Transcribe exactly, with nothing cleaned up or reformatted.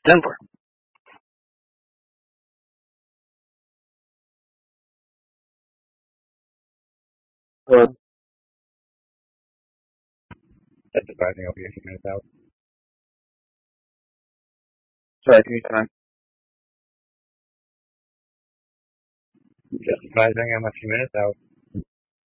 Denver. Uh, That's surprising. I'll be a few minutes out. sorry, can you time? Just surprising. I'm a few minutes out.